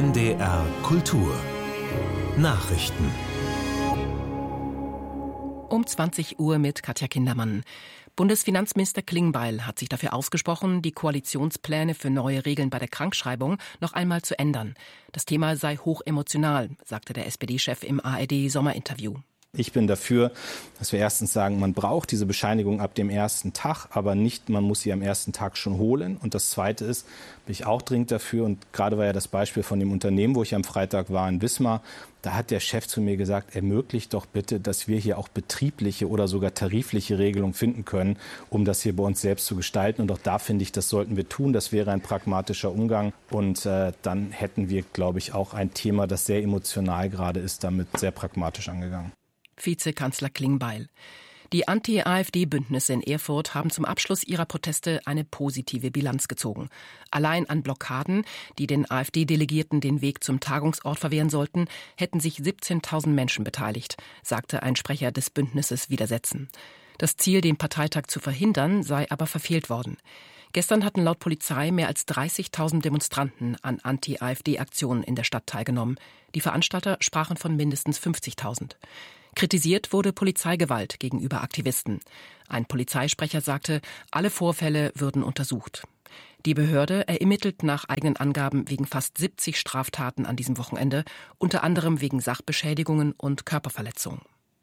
NDR Kultur Nachrichten. Um 20 Uhr mit Katja Kindermann. Bundesfinanzminister Klingbeil hat sich dafür ausgesprochen, die Koalitionspläne für neue Regeln bei der Krankschreibung noch einmal zu ändern. Das Thema sei hochemotional, sagte der SPD-Chef im ARD-Sommerinterview. Ich bin dafür, dass wir erstens sagen, man braucht diese Bescheinigung ab dem ersten Tag, aber nicht, man muss sie am ersten Tag schon holen. Und das Zweite ist, bin ich auch dringend dafür, und gerade war ja das Beispiel von dem Unternehmen, wo ich am Freitag war in Wismar, da hat der Chef zu mir gesagt, ermöglicht doch bitte, dass wir hier auch betriebliche oder sogar tarifliche Regelungen finden können, um das hier bei uns selbst zu gestalten. Und auch da finde ich, das sollten wir tun. Das wäre ein pragmatischer Umgang. Und dann hätten wir, glaube ich, auch ein Thema, das sehr emotional gerade ist, damit sehr pragmatisch angegangen. Vizekanzler Klingbeil. Die Anti-AfD-Bündnisse in Erfurt haben zum Abschluss ihrer Proteste eine positive Bilanz gezogen. Allein an Blockaden, die den AfD-Delegierten den Weg zum Tagungsort verwehren sollten, hätten sich 17.000 Menschen beteiligt, sagte ein Sprecher des Bündnisses Widersetzen. Das Ziel, den Parteitag zu verhindern, sei aber verfehlt worden. Gestern hatten laut Polizei mehr als 30.000 Demonstranten an Anti-AfD-Aktionen in der Stadt teilgenommen. Die Veranstalter sprachen von mindestens 50.000. Kritisiert wurde Polizeigewalt gegenüber Aktivisten. Ein Polizeisprecher sagte, alle Vorfälle würden untersucht. Die Behörde ermittelt nach eigenen Angaben wegen fast 70 Straftaten an diesem Wochenende, unter anderem wegen Sachbeschädigungen und Körperverletzungen.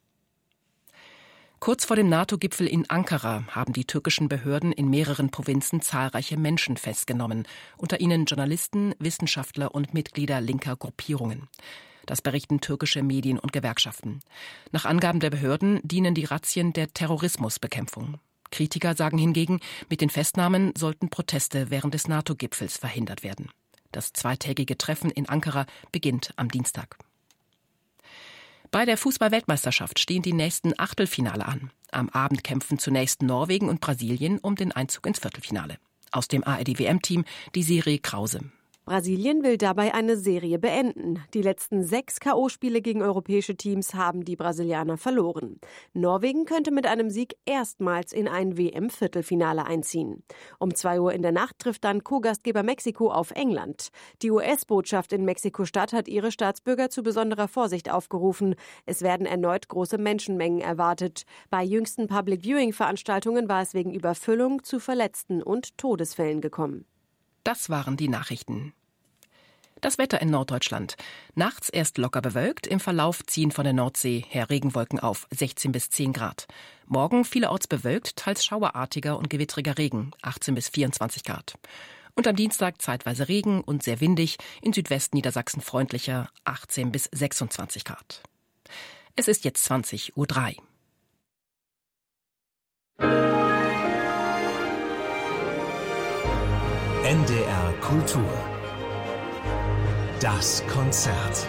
Kurz vor dem NATO-Gipfel in Ankara haben die türkischen Behörden in mehreren Provinzen zahlreiche Menschen festgenommen, unter ihnen Journalisten, Wissenschaftler und Mitglieder linker Gruppierungen. Das berichten türkische Medien und Gewerkschaften. Nach Angaben der Behörden dienen die Razzien der Terrorismusbekämpfung. Kritiker sagen hingegen, mit den Festnahmen sollten Proteste während des NATO-Gipfels verhindert werden. Das zweitägige Treffen in Ankara beginnt am Dienstag. Bei der Fußball-Weltmeisterschaft stehen die nächsten Achtelfinale an. Am Abend kämpfen zunächst Norwegen und Brasilien um den Einzug ins Viertelfinale. Aus dem ARD-WM-Team die Serie Krause. Brasilien will dabei eine Serie beenden. Die letzten 6 K.O.-Spiele gegen europäische Teams haben die Brasilianer verloren. Norwegen könnte mit einem Sieg erstmals in ein WM-Viertelfinale einziehen. Um 2 Uhr in der Nacht trifft dann Co-Gastgeber Mexiko auf England. Die US-Botschaft in Mexiko-Stadt hat ihre Staatsbürger zu besonderer Vorsicht aufgerufen. Es werden erneut große Menschenmengen erwartet. Bei jüngsten Public-Viewing-Veranstaltungen war es wegen Überfüllung zu Verletzten und Todesfällen gekommen. Das waren die Nachrichten. Das Wetter in Norddeutschland. Nachts erst locker bewölkt, im Verlauf ziehen von der Nordsee her Regenwolken auf, 16 bis 10 Grad. Morgen vielerorts bewölkt, teils schauerartiger und gewittriger Regen, 18 bis 24 Grad. Und am Dienstag zeitweise Regen und sehr windig, in Südwesten Niedersachsen freundlicher, 18 bis 26 Grad. Es ist jetzt 20:03 Uhr. NDR Kultur. Das Konzert.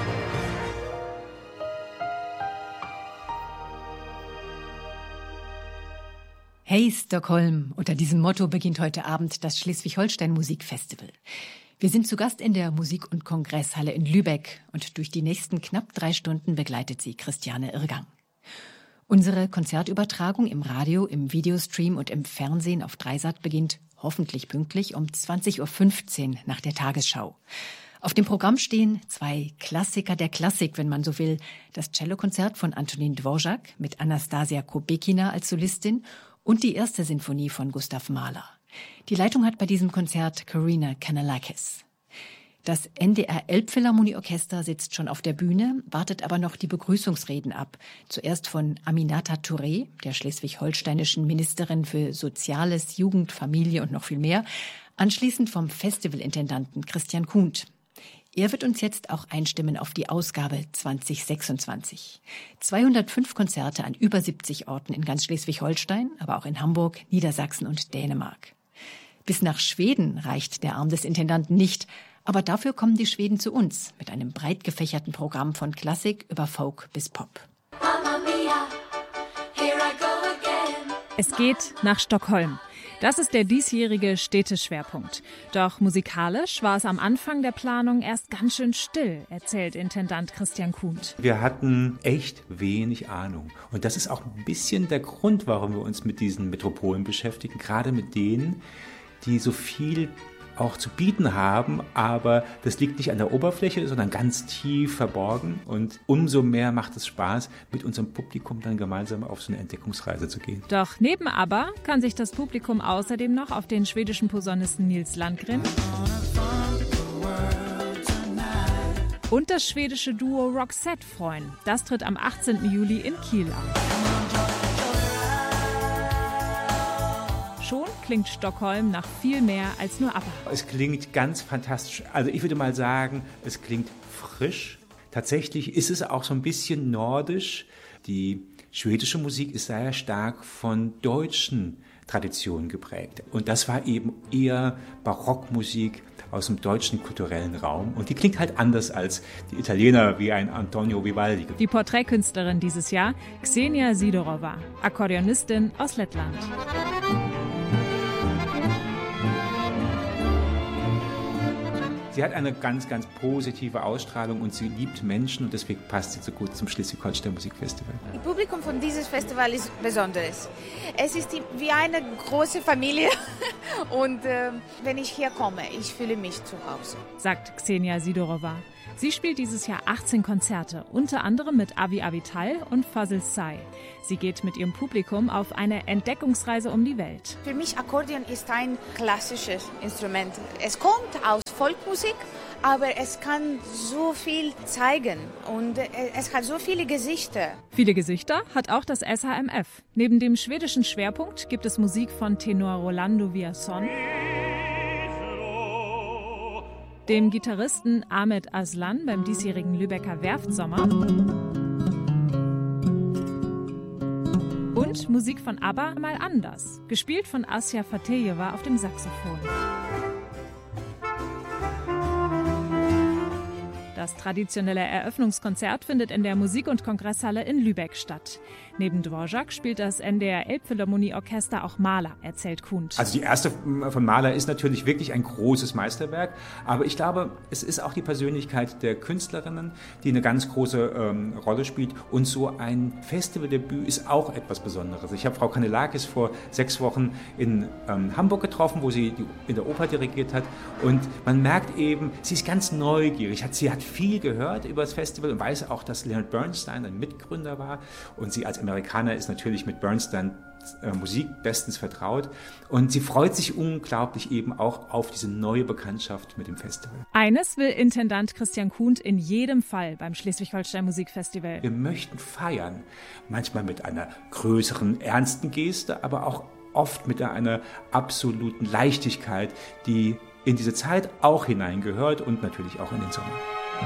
Hey Stockholm! Unter diesem Motto beginnt heute Abend das Schleswig-Holstein-Musikfestival. Wir sind zu Gast in der Musik- und Kongresshalle in Lübeck und durch die nächsten knapp 3 Stunden begleitet sie Christiane Irrgang. Unsere Konzertübertragung im Radio, im Videostream und im Fernsehen auf Dreisat beginnt hoffentlich pünktlich um 20:15 Uhr nach der Tagesschau. Auf dem Programm stehen 2 Klassiker der Klassik, wenn man so will. Das Cellokonzert von Antonin Dvorak mit Anastasia Kobekina als Solistin und die 1. Sinfonie von Gustav Mahler. Die Leitung hat bei diesem Konzert Karina Kanellakis. Das NDR Elbphilharmonieorchester sitzt schon auf der Bühne, wartet aber noch die Begrüßungsreden ab. Zuerst von Aminata Touré, der schleswig-holsteinischen Ministerin für Soziales, Jugend, Familie und noch viel mehr. Anschließend vom Festivalintendanten Christian Kuhnt. Er wird uns jetzt auch einstimmen auf die Ausgabe 2026. 205 Konzerte an über 70 Orten in ganz Schleswig-Holstein, aber auch in Hamburg, Niedersachsen und Dänemark. Bis nach Schweden reicht der Arm des Intendanten nicht. Aber dafür kommen die Schweden zu uns mit einem breit gefächerten Programm von Klassik über Folk bis Pop. Es geht nach Stockholm. Das ist der diesjährige Städteschwerpunkt. Doch musikalisch war es am Anfang der Planung erst ganz schön still, erzählt Intendant Christian Kuhnt. Wir hatten echt wenig Ahnung. Und das ist auch ein bisschen der Grund, warum wir uns mit diesen Metropolen beschäftigen. Gerade mit denen, die so viel auch zu bieten haben, aber das liegt nicht an der Oberfläche, sondern ganz tief verborgen und umso mehr macht es Spaß, mit unserem Publikum dann gemeinsam auf so eine Entdeckungsreise zu gehen. Doch neben ABBA kann sich das Publikum außerdem noch auf den schwedischen Posaunisten Nils Landgren und das schwedische Duo Roxette freuen. Das tritt am 18. Juli in Kiel an. Schon klingt Stockholm nach viel mehr als nur ABBA. Es klingt ganz fantastisch. Also ich würde mal sagen, es klingt frisch. Tatsächlich ist es auch so ein bisschen nordisch. Die schwedische Musik ist sehr stark von deutschen Traditionen geprägt. Und das war eben eher Barockmusik aus dem deutschen kulturellen Raum. Und die klingt halt anders als die Italiener wie ein Antonio Vivaldi. Die Porträtkünstlerin dieses Jahr, Ksenia Sidorova, Akkordeonistin aus Lettland. Sie hat eine ganz, ganz positive Ausstrahlung und sie liebt Menschen und deswegen passt sie so gut zum Schleswig-Holstein Musikfestival. Das Publikum von diesem Festival ist besonderes. Es ist wie eine große Familie und wenn ich hier komme, ich fühle mich zu Hause. Sagt Ksenia Sidorova. Sie spielt dieses Jahr 18 Konzerte, unter anderem mit Avi Avital und Fazil Say. Sie geht mit ihrem Publikum auf eine Entdeckungsreise um die Welt. Für mich Akkordeon ist ein klassisches Instrument. Es kommt aus Folkmusik, aber es kann so viel zeigen und es hat so viele Gesichter. Viele Gesichter hat auch das SHMF. Neben dem schwedischen Schwerpunkt gibt es Musik von Tenor Rolando Villazón, dem Gitarristen Ahmed Aslan beim diesjährigen Lübecker Werftsommer und Musik von ABBA mal anders, gespielt von Asja Fatejeva auf dem Saxophon. Das traditionelle Eröffnungskonzert findet in der Musik- und Kongresshalle in Lübeck statt. Neben Dvorak spielt das NDR Elbphilharmonieorchester auch Mahler, erzählt Kuhn. Also die erste von Mahler ist natürlich wirklich ein großes Meisterwerk, aber ich glaube, es ist auch die Persönlichkeit der Künstlerinnen, die eine ganz große Rolle spielt und so ein Festivaldebüt ist auch etwas Besonderes. Ich habe Frau Kanellakis vor 6 Wochen in Hamburg getroffen, wo sie in der Oper dirigiert hat und man merkt eben, sie ist ganz neugierig, sie hat viel gehört über das Festival und weiß auch, dass Leonard Bernstein ein Mitgründer war und sie als Amerikaner ist natürlich mit Bernstein Musik bestens vertraut und sie freut sich unglaublich eben auch auf diese neue Bekanntschaft mit dem Festival. Eines will Intendant Christian Kuhn in jedem Fall beim Schleswig-Holstein Musikfestival. Wir möchten feiern, manchmal mit einer größeren, ernsten Geste, aber auch oft mit einer absoluten Leichtigkeit, die in diese Zeit auch hineingehört und natürlich auch in den Sommer.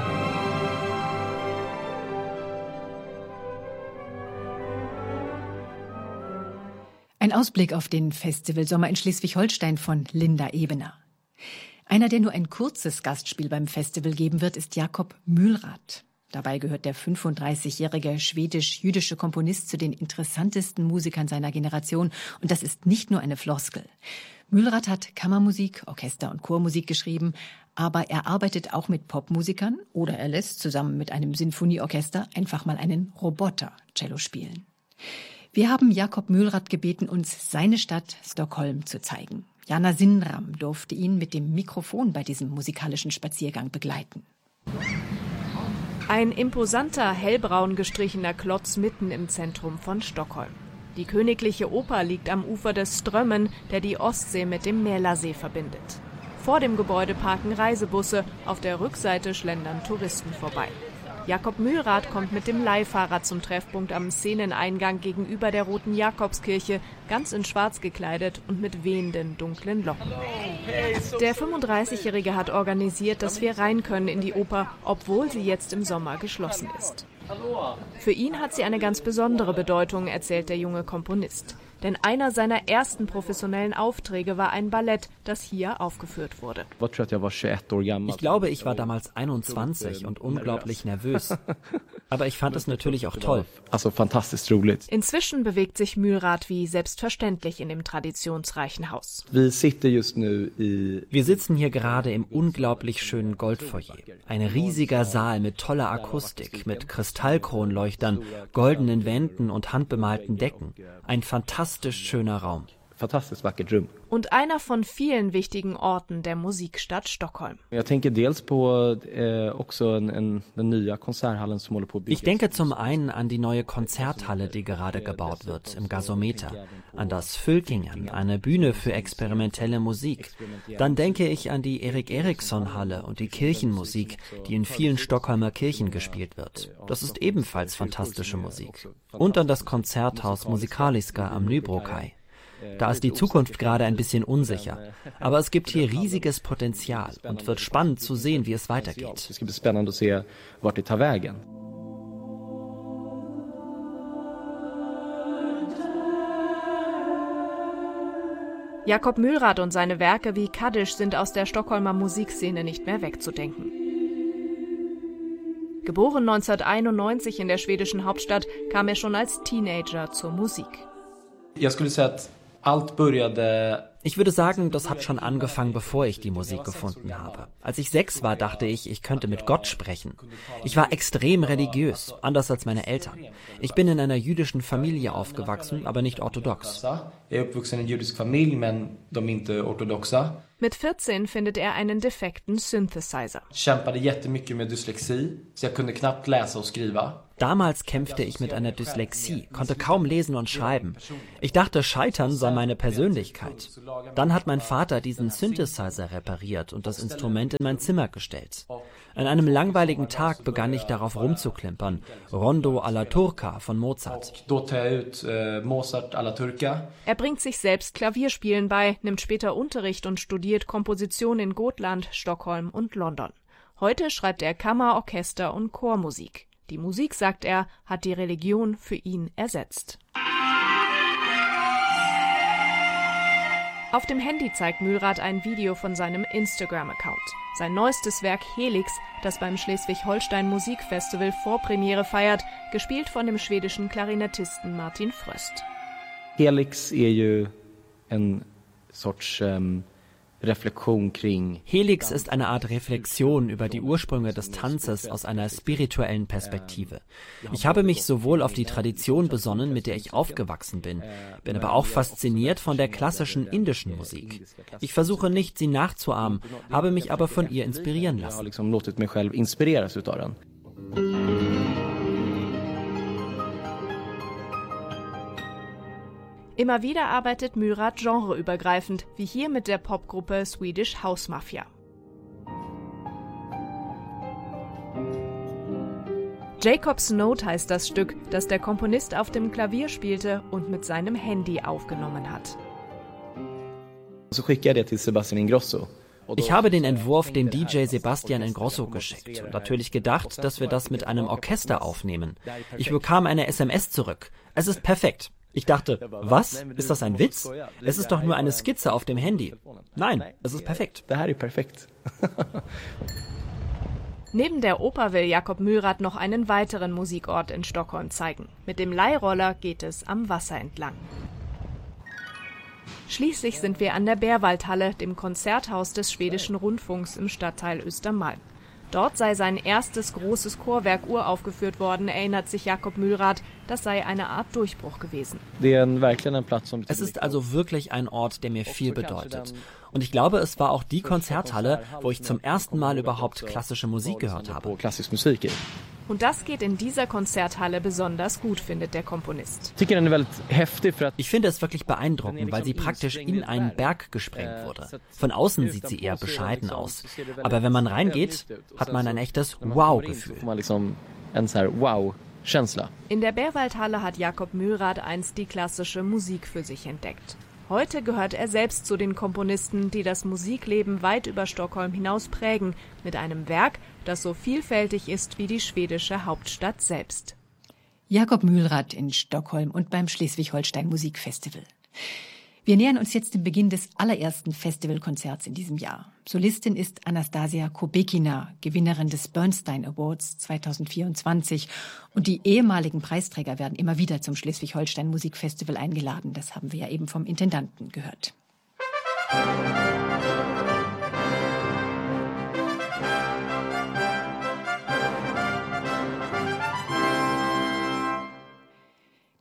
Ein Ausblick auf den Festivalsommer in Schleswig-Holstein von Linda Ebener. Einer, der nur ein kurzes Gastspiel beim Festival geben wird, ist Jakob Mühlrath. Dabei gehört der 35-jährige schwedisch-jüdische Komponist zu den interessantesten Musikern seiner Generation. Und das ist nicht nur eine Floskel. Mühlrath hat Kammermusik, Orchester- und Chormusik geschrieben, aber er arbeitet auch mit Popmusikern oder er lässt zusammen mit einem Sinfonieorchester einfach mal einen Roboter-Cello spielen. Wir haben Jakob Mühlrath gebeten, uns seine Stadt Stockholm zu zeigen. Jana Sinram durfte ihn mit dem Mikrofon bei diesem musikalischen Spaziergang begleiten. Ein imposanter, hellbraun gestrichener Klotz mitten im Zentrum von Stockholm. Die Königliche Oper liegt am Ufer des Strömmen, der die Ostsee mit dem Mälarsee verbindet. Vor dem Gebäude parken Reisebusse, auf der Rückseite schlendern Touristen vorbei. Jakob Mühlrath kommt mit dem Leihfahrrad zum Treffpunkt am Szeneneingang gegenüber der Roten Jakobskirche, ganz in schwarz gekleidet und mit wehenden, dunklen Locken. Der 35-Jährige hat organisiert, dass wir rein können in die Oper, obwohl sie jetzt im Sommer geschlossen ist. Für ihn hat sie eine ganz besondere Bedeutung, erzählt der junge Komponist. Denn einer seiner ersten professionellen Aufträge war ein Ballett, das hier aufgeführt wurde. Ich glaube, ich war damals 21 und unglaublich nervös. Aber ich fand es natürlich auch toll. Inzwischen bewegt sich Mühlrath wie selbstverständlich in dem traditionsreichen Haus. Wir sitzen hier gerade im unglaublich schönen Goldfoyer. Ein riesiger Saal mit toller Akustik, mit Kristallkronleuchtern, goldenen Wänden und handbemalten Decken. Ein fantastisch schöner Raum. fantastiskt vackert rum. Und einer von vielen wichtigen Orten der Musikstadt Stockholm. Jag tänker dels på också den nya konserthallen som håller på att byggas. Ich denke zum einen an die neue Konzerthalle, die gerade gebaut wird, im Gasometer, an das Fylkingen, eine Bühne für experimentelle Musik. Dann denke ich an die Erik Eriksson-Halle und die Kirchenmusik, die in vielen Stockholmer Kirchen gespielt wird. Das ist ebenfalls fantastische Musik. Und an das Konzerthaus Musikaliska am Nybrokai. Da ist die Zukunft gerade ein bisschen unsicher. Aber es gibt hier riesiges Potenzial und wird spannend zu sehen, wie es weitergeht. Es wird spannend zu sehen, vart det tar vägen. Jakob Mylrath und seine Werke wie Kaddisch sind aus der Stockholmer Musikszene nicht mehr wegzudenken. Geboren 1991 in der schwedischen Hauptstadt, kam er schon als Teenager zur Musik. Ich würde sagen, das hat schon angefangen, bevor ich die Musik gefunden habe. Als ich 6 war, dachte ich könnte mit Gott sprechen. Ich war extrem religiös, anders als meine Eltern. Ich bin in einer jüdischen Familie aufgewachsen, aber nicht orthodox. Mit 14 findet er einen defekten Synthesizer. Damals kämpfte ich mit einer Dyslexie, konnte kaum lesen und schreiben. Ich dachte, Scheitern sei meine Persönlichkeit. Dann hat mein Vater diesen Synthesizer repariert und das Instrument in mein Zimmer gestellt. An einem langweiligen Tag begann ich darauf rumzuklimpern. Rondo alla Turca von Mozart. Er bringt sich selbst Klavierspielen bei, nimmt später Unterricht und studiert Komposition in Gotland, Stockholm und London. Heute schreibt er Kammer-, Orchester- und Chormusik. Die Musik, sagt er, hat die Religion für ihn ersetzt. Auf dem Handy zeigt Mylrath ein Video von seinem Instagram-Account. Sein neuestes Werk Helix, das beim Schleswig-Holstein Musikfestival Vorpremiere feiert, gespielt von dem schwedischen Klarinettisten Martin Fröst. Helix är ju en sorts Reflexion kring. Helix ist eine Art Reflexion über die Ursprünge des Tanzes aus einer spirituellen Perspektive. Ich habe mich sowohl auf die Tradition besonnen, mit der ich aufgewachsen bin aber auch fasziniert von der klassischen indischen Musik. Ich versuche nicht, sie nachzuahmen, habe mich aber von ihr inspirieren lassen. Immer wieder arbeitet Mylrath genreübergreifend, wie hier mit der Popgruppe Swedish House Mafia. Jacob's Note heißt das Stück, das der Komponist auf dem Klavier spielte und mit seinem Handy aufgenommen hat. Ich habe den Entwurf dem DJ Sebastian Ingrosso geschickt und natürlich gedacht, dass wir das mit einem Orchester aufnehmen. Ich bekam eine SMS zurück. Es ist perfekt. Ich dachte, was? Ist das ein Witz? Es ist doch nur eine Skizze auf dem Handy. Nein, es ist perfekt. Neben der Oper will Jakob Mylrath noch einen weiteren Musikort in Stockholm zeigen. Mit dem Leihroller geht es am Wasser entlang. Schließlich sind wir an der Berwaldhalle, dem Konzerthaus des schwedischen Rundfunks im Stadtteil Östermalm. Dort sei sein erstes großes Chorwerk uraufgeführt worden, erinnert sich Jakob Mylrath. Das sei eine Art Durchbruch gewesen. Es ist also wirklich ein Ort, der mir viel bedeutet. Und ich glaube, es war auch die Konzerthalle, wo ich zum ersten Mal überhaupt klassische Musik gehört habe. Und das geht in dieser Konzerthalle besonders gut, findet der Komponist. Ich finde es wirklich beeindruckend, weil sie praktisch in einen Berg gesprengt wurde. Von außen sieht sie eher bescheiden aus. Aber wenn man reingeht, hat man ein echtes Wow-Gefühl. In der Berwaldhalle hat Jakob Mylrath einst die klassische Musik für sich entdeckt. Heute gehört er selbst zu den Komponisten, die das Musikleben weit über Stockholm hinaus prägen, mit einem Werk, das so vielfältig ist wie die schwedische Hauptstadt selbst. Jakob Mylrath in Stockholm und beim Schleswig-Holstein Musikfestival. Wir nähern uns jetzt dem Beginn des allerersten Festivalkonzerts in diesem Jahr. Solistin ist Anastasia Kobekina, Gewinnerin des Bernstein Awards 2024. Und die ehemaligen Preisträger werden immer wieder zum Schleswig-Holstein Musikfestival eingeladen. Das haben wir ja eben vom Intendanten gehört.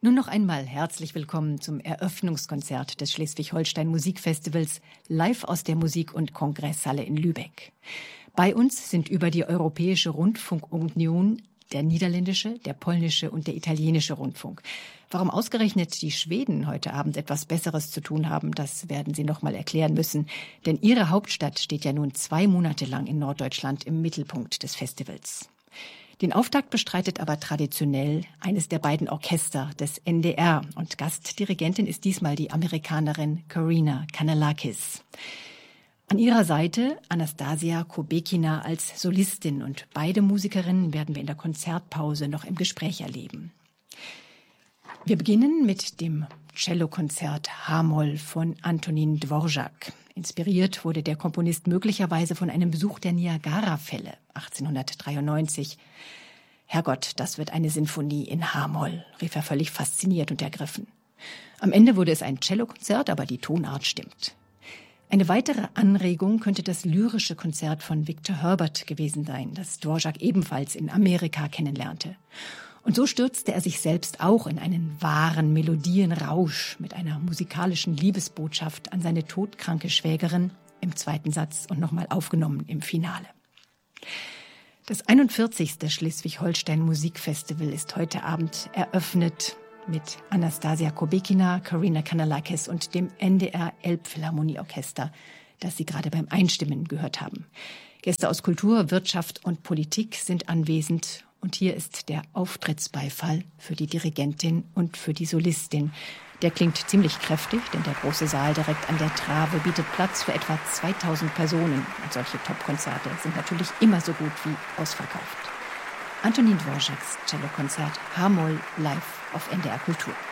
Nun noch einmal herzlich willkommen zum Eröffnungskonzert des Schleswig-Holstein Musikfestivals live aus der Musik- und Kongresshalle in Lübeck. Bei uns sind über die Europäische Rundfunkunion der niederländische, der polnische und der italienische Rundfunk. Warum ausgerechnet die Schweden heute Abend etwas Besseres zu tun haben, das werden Sie noch mal erklären müssen. Denn ihre Hauptstadt steht ja nun 2 Monate lang in Norddeutschland im Mittelpunkt des Festivals. Den Auftakt bestreitet aber traditionell eines der beiden Orchester des NDR. Und Gastdirigentin ist diesmal die Amerikanerin Corina Kanellakis. An ihrer Seite Anastasia Kobekina als Solistin. Und beide Musikerinnen werden wir in der Konzertpause noch im Gespräch erleben. Wir beginnen mit dem Cellokonzert H-Moll von Antonín Dvořák. Inspiriert wurde der Komponist möglicherweise von einem Besuch der Niagara-Fälle 1893. Herrgott, das wird eine Sinfonie in H-Moll, rief er völlig fasziniert und ergriffen. Am Ende wurde es ein Cellokonzert, aber die Tonart stimmt. Eine weitere Anregung könnte das lyrische Konzert von Victor Herbert gewesen sein, das Dvořák ebenfalls in Amerika kennenlernte. Und so stürzte er sich selbst auch in einen wahren Melodienrausch mit einer musikalischen Liebesbotschaft an seine todkranke Schwägerin im 2. Satz und nochmal aufgenommen im Finale. Das 41. Schleswig-Holstein Musikfestival ist heute Abend eröffnet mit Anastasia Kobekina, Corina Kanellakis und dem NDR Elbphilharmonieorchester, das Sie gerade beim Einstimmen gehört haben. Gäste aus Kultur, Wirtschaft und Politik sind anwesend. Und hier ist der Auftrittsbeifall für die Dirigentin und für die Solistin. Der klingt ziemlich kräftig, denn der große Saal direkt an der Trave bietet Platz für etwa 2000 Personen. Und solche Top-Konzerte sind natürlich immer so gut wie ausverkauft. Antonín Dvořáks Cellokonzert H-Moll live auf NDR Kultur.